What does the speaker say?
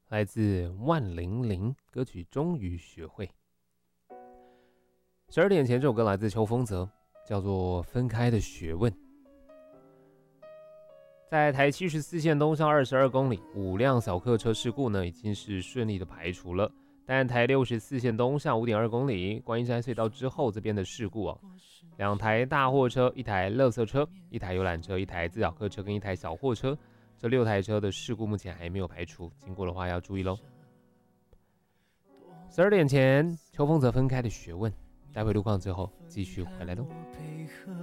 来自万玲玲，歌曲终于学会。12点前这首歌来自邱锋泽，叫做《分开的学问》。在台74线东上22公里，5辆小客车事故呢已经是顺利的排除了。但台64线东上 5.2 公里，观音山隧道之后这边的事故2台大货车、1台垃圾车、1台游览车、1台自小客车跟1台小货车，这6台车的事故目前还没有排除，经过的话要注意咯。12点前邱锋泽分开的学问，待会路况之后继续回来咯。